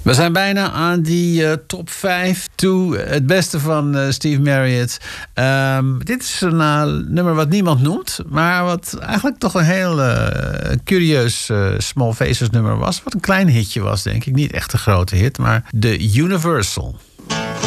We zijn bijna aan die top 5 toe. Het beste van Steve Marriott. Dit is een nummer wat niemand noemt. Maar wat eigenlijk toch een heel curieus Small Faces nummer was. Wat een klein hitje was, denk ik. Niet echt een grote hit, maar The Universal.